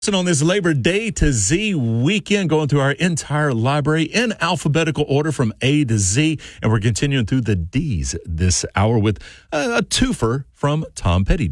And on this Labor Day to Z weekend, going through our entire library in alphabetical order from A to Z, and we're continuing through the D's this hour with a twofer from Tom Petty.